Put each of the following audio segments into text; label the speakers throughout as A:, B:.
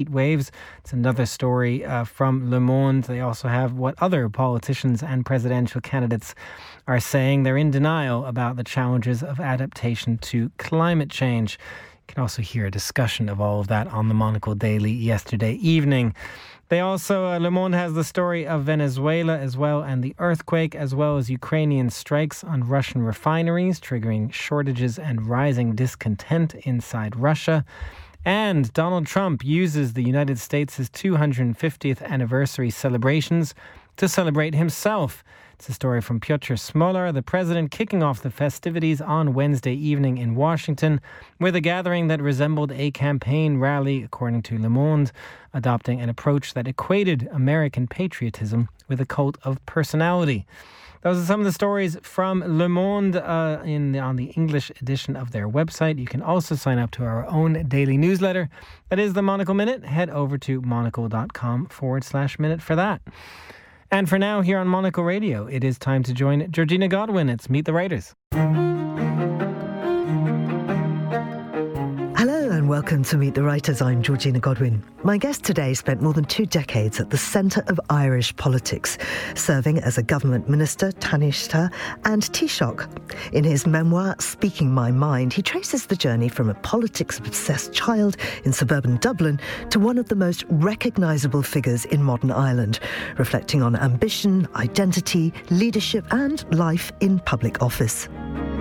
A: heat waves. It's another story from Le Monde. They also have what other politicians and presidential candidates are saying. They're in denial about the challenges of adaptation to climate change. You can also hear a discussion of all of that on the Monocle Daily yesterday evening. They also, Le Monde has the story of Venezuela as well, and the earthquake, as well as Ukrainian strikes on Russian refineries, triggering shortages and rising discontent inside Russia. And Donald Trump uses the United States' 250th anniversary celebrations to celebrate himself. It's a story from Piotr Smolar, the president kicking off the festivities on Wednesday evening in Washington with a gathering that resembled a campaign rally, according to Le Monde, adopting an approach that equated American patriotism with a cult of personality. Those are some of the stories from Le Monde on the English edition of their website. You can also sign up to our own daily newsletter. That is the Monocle Minute. Head over to monocle.com/minute for that. And for now, here on Monocle Radio, it is time to join Georgina Godwin. It's Meet the Writers.
B: Hello and welcome to Meet the Writers. I'm Georgina Godwin. My guest today spent more than 2 decades at the centre of Irish politics, serving as a government minister, Taoiseach and Taoiseach. In his memoir, Speaking My Mind, he traces the journey from a politics-obsessed child in suburban Dublin to one of the most recognisable figures in modern Ireland, reflecting on ambition, identity, leadership and life in public office.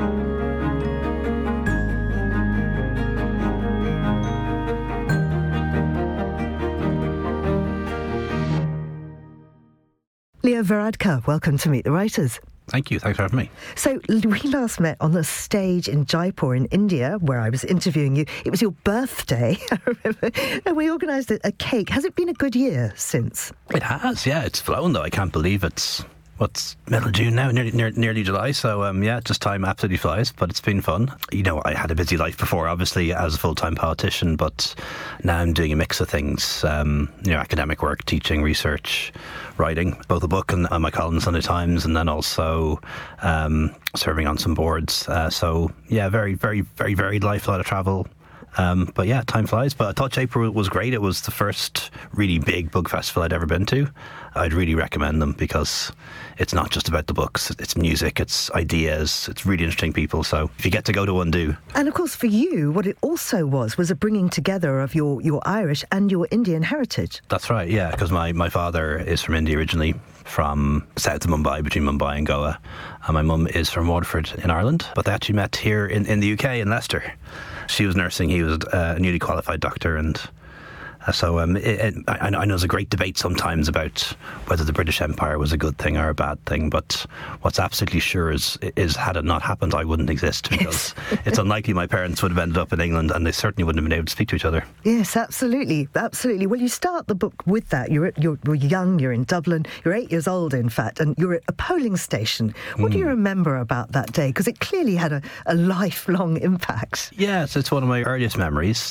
B: Leo Varadkar, welcome to Meet the Writers.
C: Thank you. Thanks for having me.
B: So we last met on the stage in Jaipur in India, where I was interviewing you. It was your birthday, I remember, and we organised a cake. Has it been a good year since?
C: It has, yeah. It's flown, though. I can't believe it's middle of June now, nearly July. So, just time absolutely flies, but it's been fun. You know, I had a busy life before, obviously, as a full-time politician, but now I'm doing a mix of things, academic work, teaching, research, writing, both a book and my column in Sunday Times, and then also serving on some boards. Very, very, very varied life, a lot of travel. But yeah, time flies. But I thought Jaipur was great. It was the first really big book festival I'd ever been to. I'd really recommend them because it's not just about the books. It's music, it's ideas, it's really interesting people. So if you get to go to one, do.
B: And of course for you, what it also was a bringing together of your Irish and your Indian heritage.
C: That's right, yeah, because my father is from India originally, from south of Mumbai, between Mumbai and Goa. And my mum is from Waterford in Ireland. But they actually met here in the UK, in Leicester. She was nursing, he was a newly qualified doctor, and so I know there's a great debate sometimes about whether the British Empire was a good thing or a bad thing, but what's absolutely sure is had it not happened, I wouldn't exist, because it's unlikely my parents would have ended up in England, and they certainly wouldn't have been able to speak to each other.
B: Yes, absolutely. Well, you start the book with that. You're young, you're in Dublin, you're 8 years old, in fact, and you're at a polling station. What do you remember about that day? Because it clearly had a lifelong impact.
C: Yes, it's one of my earliest memories.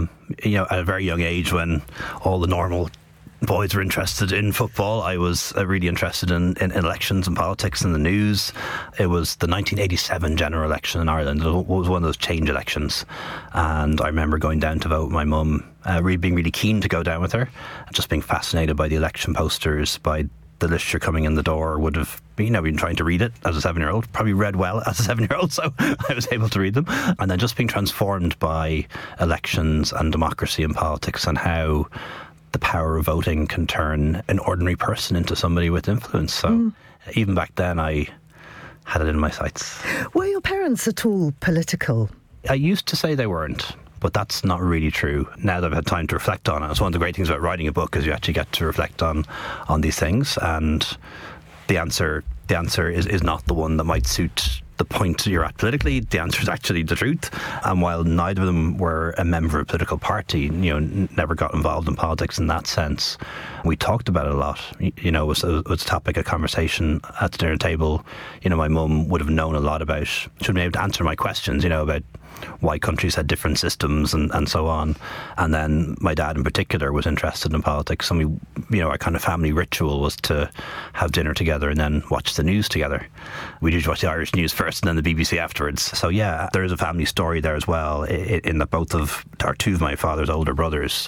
C: At a very young age, when all the normal boys were interested in football, I was really interested in elections and politics and the news. It was the 1987 general election in Ireland. It was one of those change elections, and I remember going down to vote with my mum, being really keen to go down with her, just being fascinated by the election posters, by the literature coming in the door. Would have been trying to read it as a 7-year-old, probably read well as a 7-year-old, so I was able to read them. And then just being transformed by elections and democracy and politics, and how the power of voting can turn an ordinary person into somebody with influence. So even back then I had it in my sights.
B: Were your parents at all political?
C: I used to say they weren't, but that's not really true. Now that I've had time to reflect on it, it's one of the great things about writing a book, is you actually get to reflect on these things, and the answer is not the one that might suit the point you're at politically. The answer is actually the truth. And while neither of them were a member of a political party, never got involved in politics in that sense, we talked about it a lot. It was a topic of conversation at the dinner table. My mum would have known a lot about, she would have been able to answer my questions, about why countries had different systems and so on. And then my dad in particular was interested in politics, and our kind of family ritual was to have dinner together and then watch the news together. We'd usually watch the Irish news first and then the BBC afterwards. So yeah, there is a family story there as well, in that two of my father's older brothers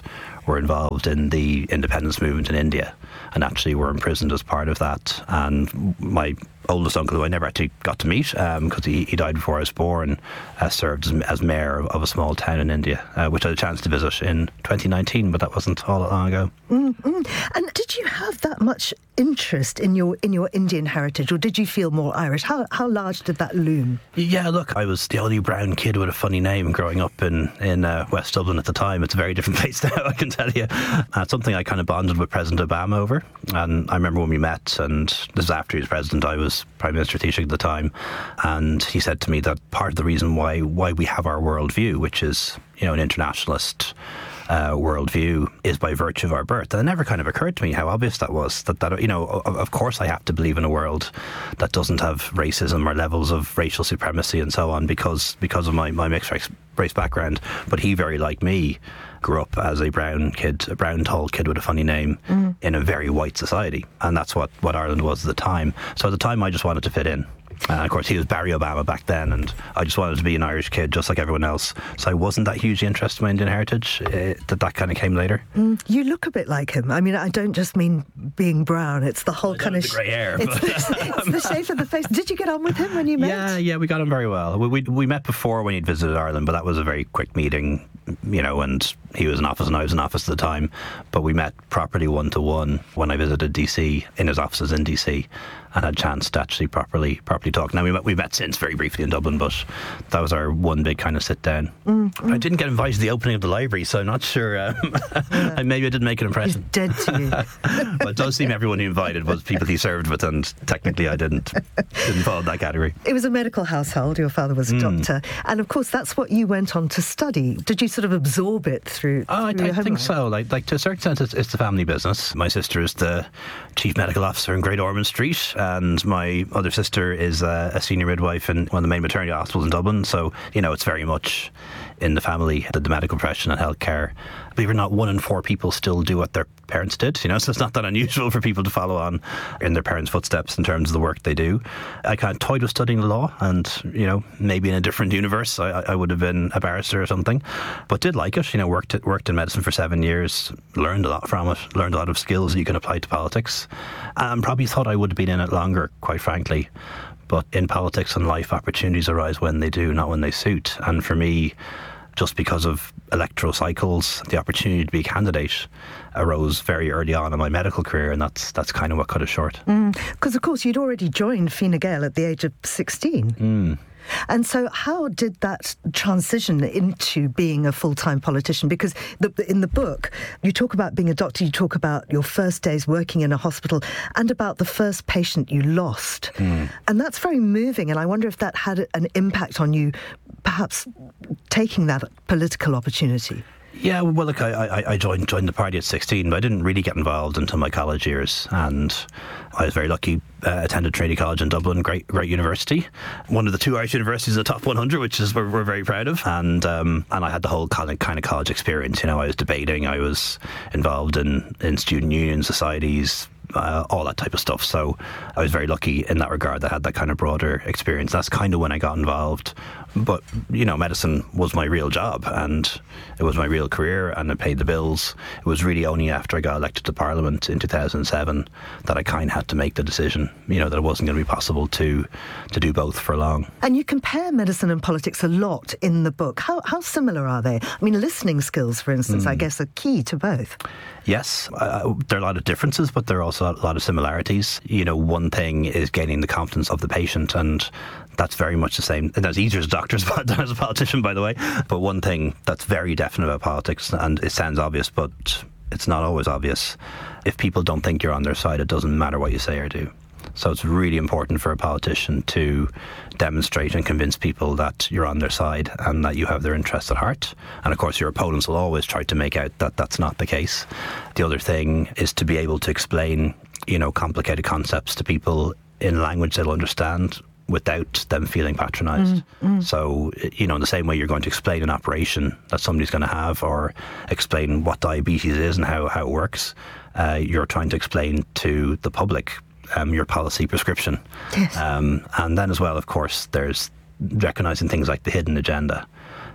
C: were involved in the independence movement in India and actually were imprisoned as part of that. And my oldest uncle, who I never actually got to meet because he died before I was born, served as mayor of a small town in India, which I had a chance to visit in 2019, but that wasn't all that long ago.
B: Mm-hmm. And did you have that much interest in your Indian heritage, or did you feel more Irish? How large did that loom?
C: Yeah, look, I was the only brown kid with a funny name growing up in West Dublin at the time. It's a very different place now, I can tell you. It's something I kind of bonded with President Obama over. And I remember when we met, and this was after he was president, I was Prime Minister Taoiseach at the time, and he said to me that part of the reason why we have our worldview, which is, an internationalist worldview, is by virtue of our birth. And it never kind of occurred to me how obvious that was, that of course I have to believe in a world that doesn't have racism or levels of racial supremacy and so on because of my mixed race background. But he, very like me, grew up as a brown tall kid with a funny name in a very white society. And that's what Ireland was at the time. So at the time I just wanted to fit in. Of course, he was Barry Obama back then, and I just wanted to be an Irish kid just like everyone else. So I wasn't that hugely interested in my Indian heritage. That kind of came later.
B: You look a bit like him. I mean, I don't just mean being brown. It's the whole kind of...
C: the grey hair.
B: It's the shape of the face. Did you get on with him when you met?
C: Yeah, we got on very well. We met before when he'd visited Ireland, but that was a very quick meeting, and he was in office and I was in office at the time. But we met properly one-to-one when I visited DC, in his offices in DC, and had a chance to actually properly talk. Now, we met since very briefly in Dublin, but that was our one big kind of sit-down. I didn't get invited to the opening of the library, so I'm not sure. Maybe I didn't make an impression.
B: He's dead to you.
C: But it does seem everyone who invited was people he served with, and technically I didn't fall in that category.
B: It was a medical household. Your father was a doctor. And, of course, that's what you went on to study. Did you sort of absorb it through
C: I think so. Like to a certain extent, it's the family business. My sister is the chief medical officer in Great Ormond Street, and my other sister is a senior midwife in one of the main maternity hospitals in Dublin. So, it's very much in the family, the medical profession and healthcare. Believe it or not, 1 in 4 people still do what their parents did, so it's not that unusual for people to follow on in their parents' footsteps in terms of the work they do. I kind of toyed with studying law, and, maybe in a different universe I would have been a barrister or something, but did like it. Worked in medicine for 7 years, learned a lot from it, learned a lot of skills that you can apply to politics, and probably thought I would have been in it longer, quite frankly. But in politics and life, opportunities arise when they do, not when they suit. And for me, just because of electoral cycles, the opportunity to be a candidate arose very early on in my medical career, and that's kind of what cut it short.
B: Because, of course, you'd already joined Fine Gael at the age of 16. And so how did that transition into being a full-time politician? Because in the book, you talk about being a doctor, you talk about your first days working in a hospital, and about the first patient you lost. And that's very moving, and I wonder if that had an impact on you, perhaps taking that political opportunity.
C: Yeah, well, look, I joined the party at 16, but I didn't really get involved until my college years, and I was very lucky. Attended Trinity College in Dublin, great university, one of the 2 Irish universities in the top 100, which is we're very proud of. And I had the whole kind of college experience. I was debating, I was involved in student union societies, all that type of stuff. So I was very lucky in that regard that I had that kind of broader experience. That's kind of when I got involved. But, medicine was my real job, and it was my real career, and it paid the bills. It was really only after I got elected to Parliament in 2007 that I kind of had to make the decision, that it wasn't going to be possible to do both for long.
B: And you compare medicine and politics a lot in the book. How similar are they? I mean, listening skills, for instance, I guess are key to both.
C: Yes, there are a lot of differences, but there are also a lot of similarities. One thing is gaining the confidence of the patient, and that's very much the same. And that's easier as a doctor than as a politician, by the way. But one thing that's very definite about politics, and it sounds obvious, but it's not always obvious. If people don't think you're on their side, it doesn't matter what you say or do. So it's really important for a politician to demonstrate and convince people that you're on their side and that you have their interests at heart. And of course, your opponents will always try to make out that that's not the case. The other thing is to be able to explain, complicated concepts to people in language they'll understand without them feeling patronised. So, in the same way you're going to explain an operation that somebody's going to have, or explain what diabetes is and how it works, you're trying to explain to the public your policy prescription.
B: Yes.
C: And then as well, of course, there's recognising things like the hidden agenda.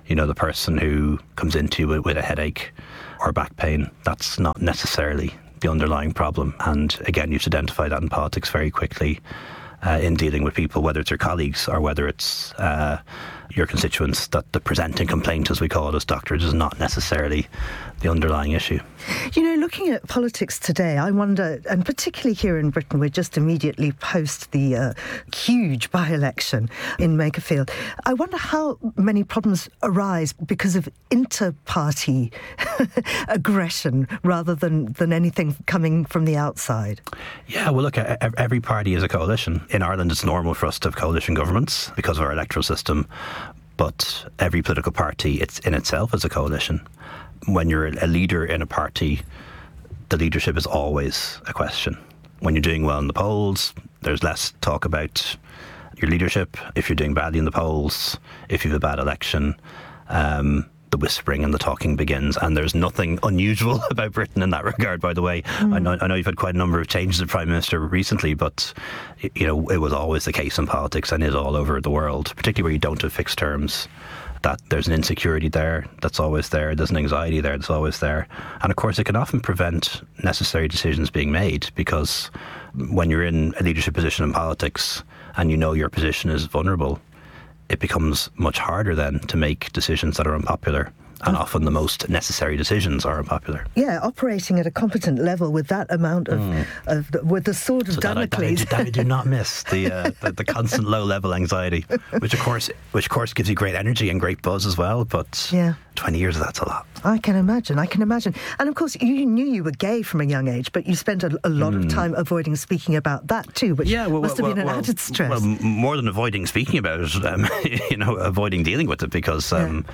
C: the person who comes into you with a headache or back pain. That's not necessarily the underlying problem. And again, you should identify that in politics very quickly in dealing with people, whether it's your colleagues or whether it's your constituents, that the presenting complaint, as we call it as doctors, is not necessarily the underlying issue.
B: Looking at politics today, I wonder, and particularly here in Britain, we're just immediately post the huge by-election in Makerfield. I wonder how many problems arise because of inter-party aggression rather than anything coming from the outside.
C: Yeah, well, look, every party is a coalition. In Ireland, it's normal for us to have coalition governments because of our electoral system, but every political party in itself is a coalition. When you're a leader in a party, the leadership is always a question. When you're doing well in the polls, there's less talk about your leadership. If you're doing badly in the polls, if you have a bad election, the whispering and the talking begins. And there's nothing unusual about Britain in that regard, by the way. I know you've had quite a number of changes of Prime Minister recently, but it was always the case in politics and is all over the world, particularly where you don't have fixed terms. That there's an insecurity there that's always there, there's an anxiety there that's always there, and of course it can often prevent necessary decisions being made, because when you're in a leadership position in politics and your position is vulnerable, it becomes much harder then to make decisions that are unpopular. And often the most necessary decisions are unpopular.
B: Yeah, operating at a competent level with that amount of with the sword of Damocles.
C: That I do not miss the constant low-level anxiety, which of course gives you great energy and great buzz as well. But 20 years of that's a lot.
B: I can imagine. And of course, you knew you were gay from a young age, but you spent a lot of time avoiding speaking about that too, which must have been an added stress.
C: Well, more than avoiding speaking about it, avoiding dealing with it, because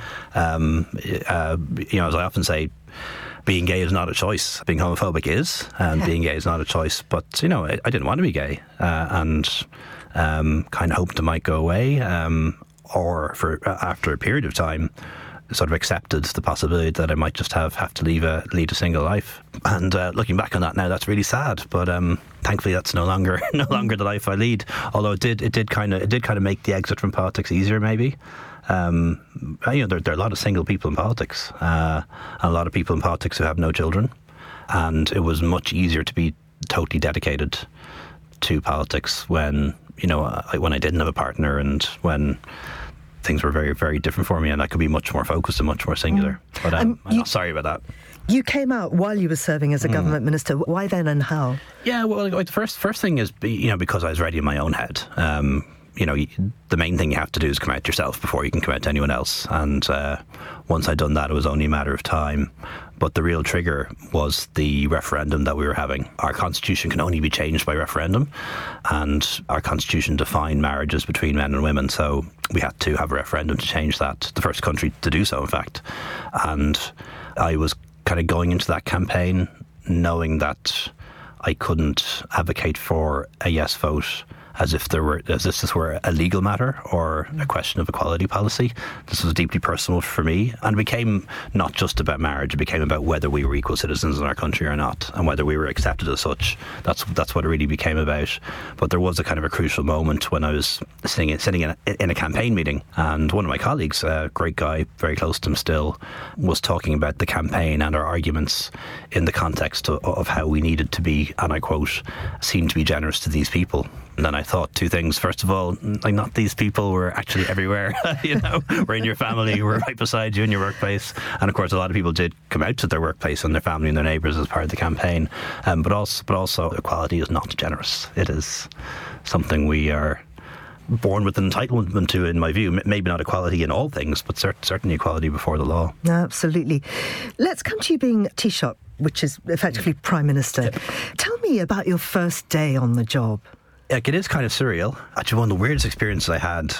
C: as I often say, being gay is not a choice. Being homophobic is, and being gay is not a choice. But I didn't want to be gay, and kind of hoped it might go away, or after a period of time, sort of accepted the possibility that I might just have to lead a single life. And looking back on that now, that's really sad. But thankfully, that's no longer the life I lead. Although it did kind of make the exit from politics easier, maybe. There are a lot of single people in politics, and a lot of people in politics who have no children, and it was much easier to be totally dedicated to politics when I didn't have a partner, and when things were very, very different for me, and I could be much more focused and much more singular. But I'm not sorry about that.
B: You came out while you were serving as a government minister. Why then, and how?
C: Yeah, well, the first thing is because I was ready in my own head. The main thing you have to do is come out yourself before you can come out to anyone else. And once I'd done that, it was only a matter of time. But the real trigger was the referendum that we were having. Our constitution can only be changed by referendum, and our constitution defined marriages between men and women. So we had to have a referendum to change that. The first country to do so, in fact. And I was kind of going into that campaign knowing that I couldn't advocate for a yes vote as if this were a legal matter or a question of equality policy. This was deeply personal for me, and it became not just about marriage. It became about whether we were equal citizens in our country or not, and whether we were accepted as such. That's what it really became about. But there was a kind of a crucial moment when I was sitting in a campaign meeting, and one of my colleagues, a great guy, very close to him still, was talking about the campaign and our arguments in the context of how we needed to be, and I quote, "seem to be generous to these people." And then I thought two things. First of all, not these people, were actually everywhere. We're in your family, we're right beside you in your workplace. And of course, a lot of people did come out to their workplace and their family and their neighbours as part of the campaign. But also, equality is not generous. It is something we are born with an entitlement to, in my view. Maybe not equality in all things, but certainly equality before the law.
B: Absolutely. Let's come to you being Taoiseach, which is effectively Prime Minister. Yep. Tell me about your first day on the job.
C: It is kind of surreal. Actually, one of the weirdest experiences I had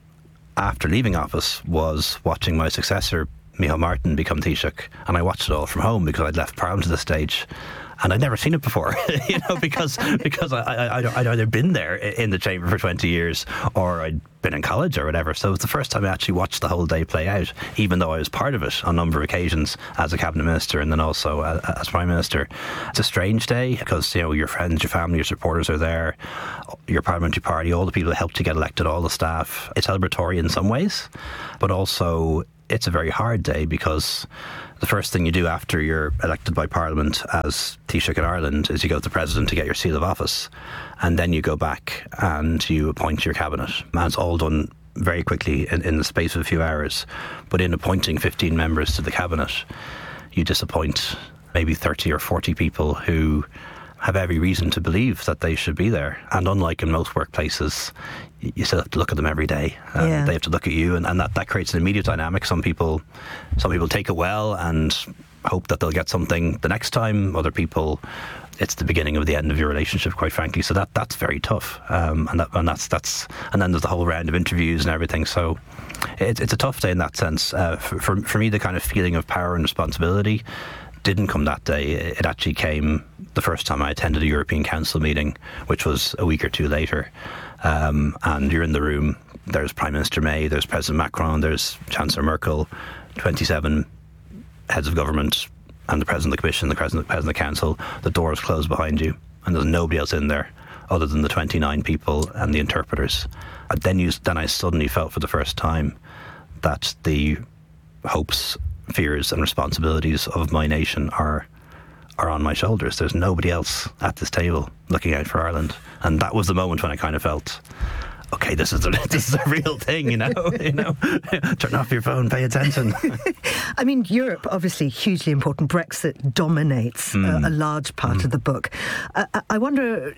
C: after leaving office was watching my successor, Micheál Martin, become Taoiseach, and I watched it all from home because I'd left Parliament at this stage. And I'd never seen it before, because I'd either been there in the chamber for 20 years or I'd been in college or whatever. So it was the first time I actually watched the whole day play out, even though I was part of it on a number of occasions as a cabinet minister and then also as Prime Minister. It's a strange day because, your friends, your family, your supporters are there, your parliamentary party, all the people who helped to get elected, all the staff. It's celebratory in some ways, but also it's a very hard day because the first thing you do after you're elected by Parliament as Taoiseach in Ireland is you go to the President to get your seal of office, and then you go back and you appoint your cabinet. And it's all done very quickly in the space of a few hours. But in appointing 15 members to the cabinet, you disappoint maybe 30 or 40 people who have every reason to believe that they should be there. And unlike in most workplaces, you still have to look at them every day. They have to look at you, and that creates an immediate dynamic. Some people take it well and hope that they'll get something the next time. Other people, it's the beginning of the end of your relationship, quite frankly. So that's very tough. And then there's the whole round of interviews and everything. So it's a tough day in that sense. For me, the kind of feeling of power and responsibility didn't come that day. It actually came the first time I attended a European Council meeting, which was a week or two later. And you're in the room. There's Prime Minister May, there's President Macron, there's Chancellor Merkel, 27 heads of government, and the President of the Commission, the President of the Council. The doors closed behind you, and there's nobody else in there other than the 29 people and the interpreters. And then I suddenly felt for the first time that the hopes, fears and responsibilities of my nation are on my shoulders. There's nobody else at this table looking out for Ireland. And that was the moment when I kind of felt, okay, this is a real thing, you know. Turn off your phone, pay attention.
B: I mean, Europe, obviously hugely important. Brexit dominates a large part of the book. I wonder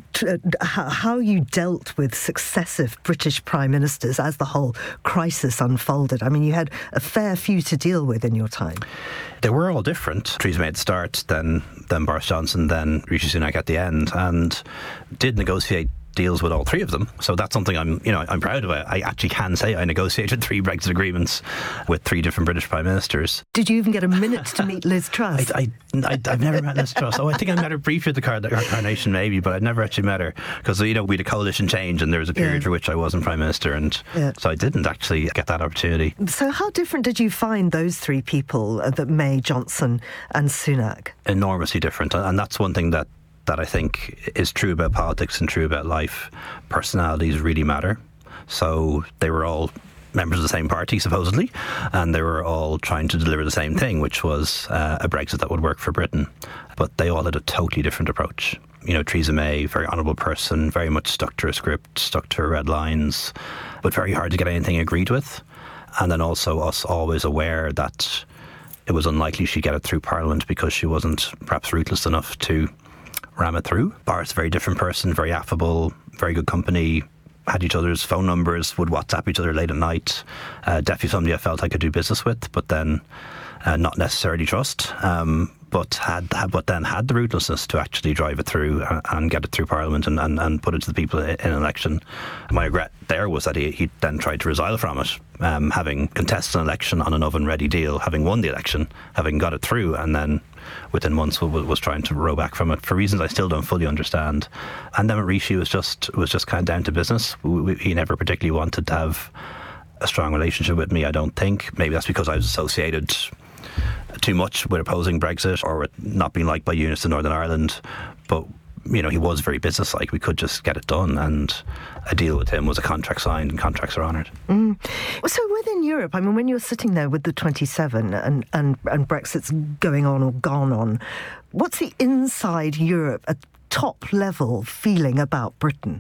B: how you dealt with successive British prime ministers as the whole crisis unfolded. I mean, you had a fair few to deal with in your time.
C: They were all different. Theresa May at the start, then Boris Johnson, then Rishi Sunak at the end, and did negotiate deals with all three of them. So that's something I'm proud of. I actually can say I negotiated 3 Brexit agreements with 3 different British prime ministers.
B: Did you even get a minute to meet Liz Truss?
C: I've never met Liz Truss. I think I met her briefly at the coronation maybe, but I'd never actually met her because we had a coalition change and there was a period for which I wasn't prime minister, and so I didn't actually get that opportunity.
B: So how different did you find those 3 people, that May, Johnson and Sunak?
C: Enormously different, and that's one thing that I think is true about politics and true about life. Personalities really matter. So they were all members of the same party, supposedly, and they were all trying to deliver the same thing, which was a Brexit that would work for Britain. But they all had a totally different approach. Theresa May, very honourable person, very much stuck to her script, stuck to her red lines, but very hard to get anything agreed with. And then also us always aware that it was unlikely she'd get it through Parliament because she wasn't perhaps ruthless enough to ram it through. Boris, very different person, very affable, very good company, had each other's phone numbers, would WhatsApp each other late at night. Definitely somebody I felt I could do business with, but then not necessarily trust. But then had the ruthlessness to actually drive it through and get it through Parliament and put it to the people in an election. My regret there was that he then tried to resile from it, having contested an election on an oven-ready deal, having won the election, having got it through, and then within months was trying to row back from it for reasons I still don't fully understand. And then Rishi was just kind of down to business. He never particularly wanted to have a strong relationship with me, I don't think. Maybe that's because I was associated too much with opposing Brexit or with not being liked by unionists in Northern Ireland. But he was very businesslike. We could just get it done, and a deal with him was a contract signed and contracts are honoured.
B: So within Europe, I mean, when you're sitting there with the 27 and Brexit's going on or gone on, what's the inside Europe at top level feeling about Britain?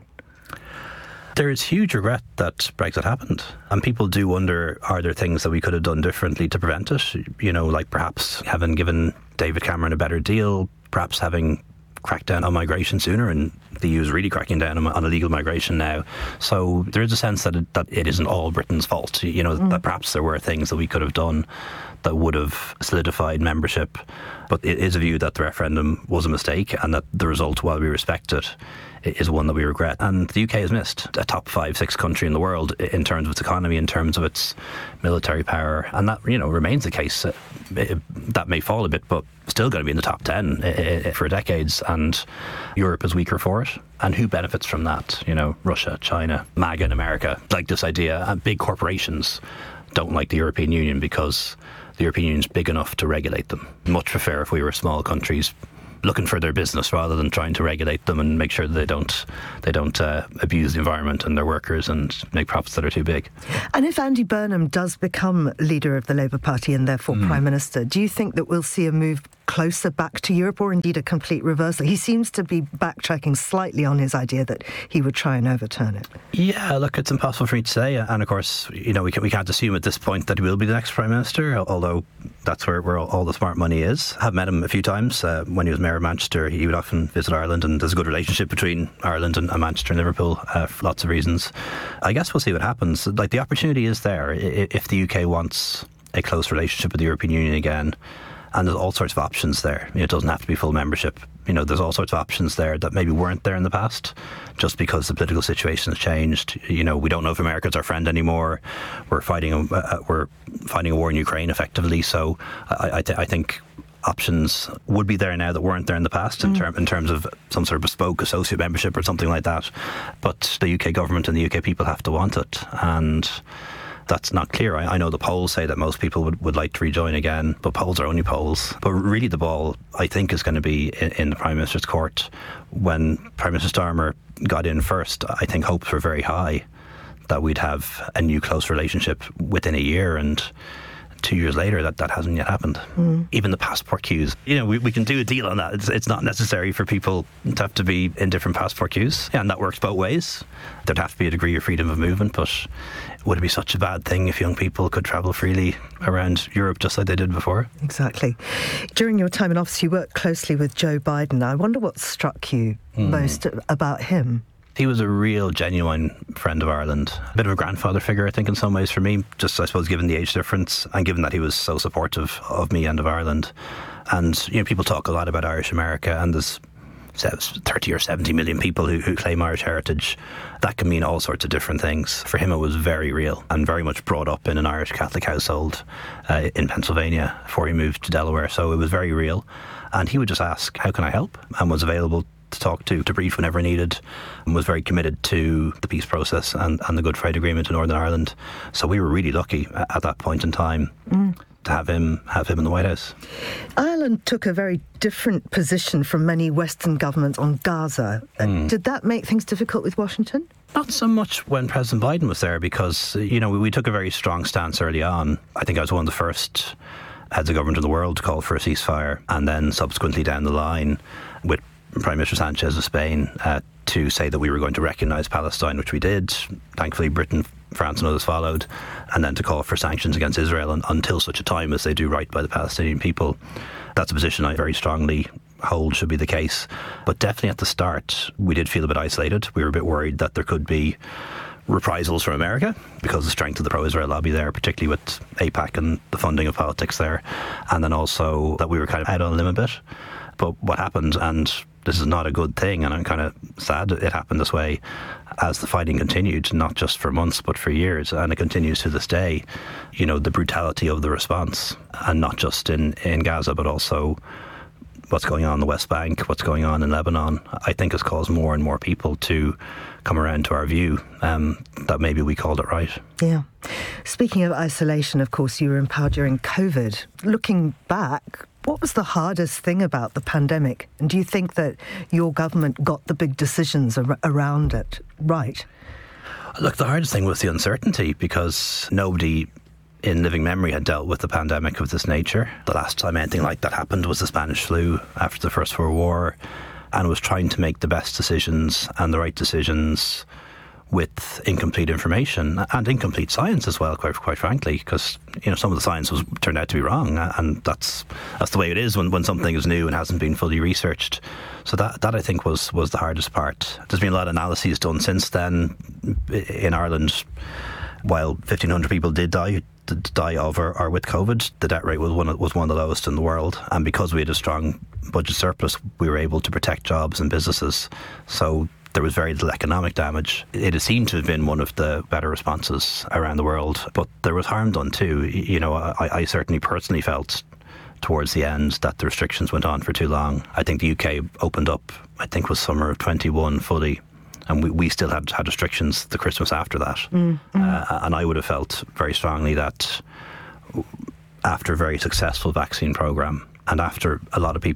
C: There is huge regret that Brexit happened, and people do wonder, are there things that we could have done differently to prevent it? Like perhaps having given David Cameron a better deal, perhaps having cracked down on migration sooner, and the EU is really cracking down on illegal migration now. So there is a sense that it isn't all Britain's fault, that perhaps there were things that we could have done that would have solidified membership. But it is a view that the referendum was a mistake, and that the result, while we respect it, is one that we regret. And the UK has missed a top 5-6 country in the world in terms of its economy, in terms of its military power, and that remains the case. That may fall a bit, but still going to be in the top 10 for decades, and Europe is weaker for it. And who benefits from that? Russia, China, MAGA in America. Like this idea, and big corporations don't like the European Union because the European Union is big enough to regulate them. Much prefer if we were small countries looking for their business rather than trying to regulate them and make sure that they don't abuse the environment and their workers and make profits that are too big.
B: And if Andy Burnham does become leader of the Labour Party and therefore Prime Minister, do you think that we'll see a move closer back to Europe or indeed a complete reversal? He seems to be backtracking slightly on his idea that he would try and overturn it.
C: Yeah, look, it's impossible for me to say. And of course, we can't assume at this point that he will be the next Prime Minister, although that's where all the smart money is. I've met him a few times. When he was Mayor of Manchester, he would often visit Ireland, and there's a good relationship between Ireland and Manchester and Liverpool for lots of reasons. I guess we'll see what happens. Like, the opportunity is there if the UK wants a close relationship with the European Union again. And there's all sorts of options there. It doesn't have to be full membership. There's all sorts of options there that maybe weren't there in the past, just because the political situation has changed. We don't know if America's our friend anymore. We're fighting a war in Ukraine effectively. So I think options would be there now that weren't there in the past in terms of some sort of bespoke associate membership or something like that. But the UK government and the UK people have to want it, and that's not clear. I know the polls say that most people would like to rejoin again, but polls are only polls. But really the ball, I think, is going to be in the Prime Minister's court. When Prime Minister Starmer got in first, I think hopes were very high that we'd have a new close relationship within a year, and 2 years later that hasn't yet happened. Even the passport queues, we can do a deal on that. It's not necessary for people to have to be in different passport queues, and that works both ways. There'd have to be a degree of freedom of movement, but would it be such a bad thing if young people could travel freely around Europe just like they did before?
B: Exactly. During your time in office, you worked closely with Joe Biden. I wonder what struck you most about him.
C: He was a real, genuine friend of Ireland. A bit of a grandfather figure, I think, in some ways for me, just, I suppose, given the age difference and given that he was so supportive of me and of Ireland. And, people talk a lot about Irish America, and there's 30 or 70 million people who claim Irish heritage. That can mean all sorts of different things. For him, it was very real and very much brought up in an Irish Catholic household in Pennsylvania before he moved to Delaware. So it was very real. And he would just ask, how can I help? And was available to talk to brief whenever needed, and was very committed to the peace process and the Good Friday Agreement in Northern Ireland. So we were really lucky at that point in time to have him in the White House.
B: Ireland took a very different position from many Western governments on Gaza. Did that make things difficult with Washington?
C: Not so much when President Biden was there, because we took a very strong stance early on. I think I was one of the first heads of government in the world to call for a ceasefire, and then subsequently down the line with Prime Minister Sanchez of Spain to say that we were going to recognise Palestine, which we did. Thankfully, Britain, France and others followed, and then to call for sanctions against Israel until such a time as they do right by the Palestinian people. That's a position I very strongly hold should be the case. But definitely at the start, we did feel a bit isolated. We were a bit worried that there could be reprisals from America because of the strength of the pro-Israel lobby there, particularly with AIPAC and the funding of politics there. And then also that we were kind of out on a limb a bit. But what happened, and this is not a good thing, and I'm kind of sad it happened this way, as the fighting continued, not just for months but for years, and it continues to this day. The brutality of the response, and not just in Gaza but also what's going on in the West Bank, what's going on in Lebanon, I think has caused more and more people to come around to our view that maybe we called it right.
B: Yeah. Speaking of isolation, of course, you were in power during COVID. Looking back, what was the hardest thing about the pandemic? And do you think that your government got the big decisions around it right?
C: Look, the hardest thing was the uncertainty, because nobody in living memory had dealt with a pandemic of this nature. The last time anything like that happened was the Spanish flu after the First World War, and was trying to make the best decisions and the right decisions with incomplete information and incomplete science as well, quite frankly, because some of the science turned out to be wrong, and that's the way it is when something is new and hasn't been fully researched. So that I think was the hardest part. There's been a lot of analyses done since then in Ireland. While 1,500 people did die of or with COVID, the death rate was one of the lowest in the world, and because we had a strong budget surplus, we were able to protect jobs and businesses. So there was very little economic damage. It has seemed to have been one of the better responses around the world, but there was harm done too. I certainly personally felt towards the end that the restrictions went on for too long. I think the UK opened up, I think it was summer of 21 fully, and we still had restrictions the Christmas after that. And I would have felt very strongly that after a very successful vaccine programme, and after a lot of